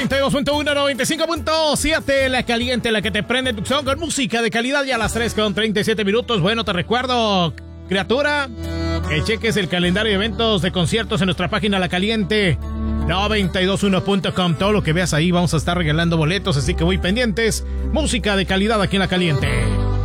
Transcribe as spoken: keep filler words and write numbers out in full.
noventa y dos punto uno, noventa y cinco punto siete, la caliente, la que te prende tu son con música de calidad ya a las tres con treinta y siete minutos. Bueno, te recuerdo, criatura, que cheques el calendario de eventos de conciertos en nuestra página La Caliente noventa y dos punto uno punto com. Todo lo que veas ahí vamos a estar regalando boletos, así que muy pendientes. Música de calidad aquí en La Caliente.